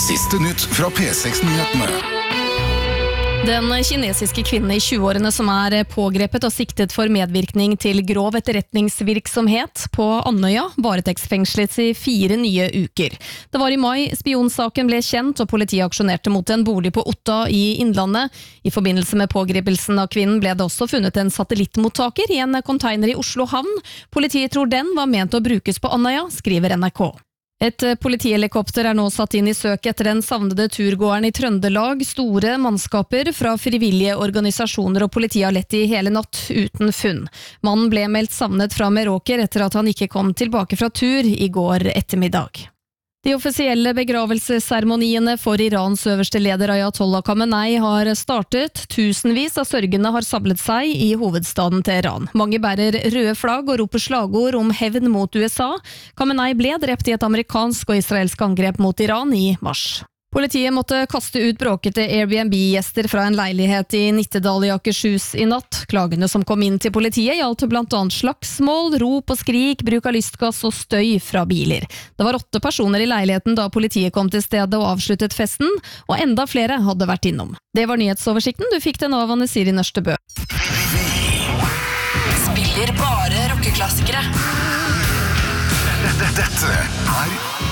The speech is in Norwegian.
Siste nytt fra P6-nyhetene. Den kinesiske kvinnen i 20-årene som pågrepet og siktet for medvirkning til grov etterretningsvirksomhet på Andøya, varetektsfengslet i 4 nye uker. Det var i mai spionsaken ble kjent, og politiet aksjonerte mot en bolig på Otta i Innlandet. I forbindelse med pågripelsen av kvinnen ble det også funnet en satellittmottaker i en container i Oslo havn. Politiet tror den var ment å brukes på Andøya, skriver NRK. Et politihelikopter nå satt inn i søk etter den savnede turgåeren i Trøndelag. Store mannskaper fra frivillige organisasjoner og politiet har lett i hele natt uten funn. Mannen ble meldt savnet fra Meråker etter at han ikke kom tilbake fra tur i går ettermiddag. De offisielle begravelsesseremoniene for Irans øverste leder Ayatollah Khamenei har startet. Tusenvis av sørgende har samlet seg i hovedstaden Teheran. Mange bærer røde flagg og roper slagord om hevn mot USA. Khamenei ble drept i et amerikansk og israelsk angrep mot Iran i mars. Politiet måtte kaste ut bråkete Airbnb-gjester fra en leilighet i Nittedal i Akershus i natt. Klagene som kom inn til politiet gjaldt blant annet slagsmål, rop og skrik, bruk av lystgass og støy fra biler. Det var 8 personer i leiligheten da politiet kom til stedet og avsluttet festen, og enda flere hadde vært innom. Det var nyhetsoversikten. Du fikk den av Anne Siri Nørstebø. Spiller bare rockeklassikere. Dette